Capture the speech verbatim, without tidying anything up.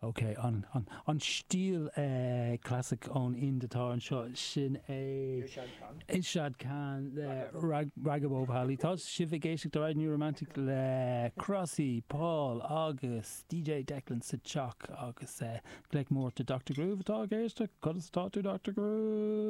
Okay, an an an stíl uh, classic on in the tar and shot sin a Irshad Khan uh, rag ragabo Pali thoughts shivigation to ride new romantic le Crossy Paul August D J Declan Sachok August uh, Gleck more to Doctor Groove talk to cut us talk to Doctor Groove.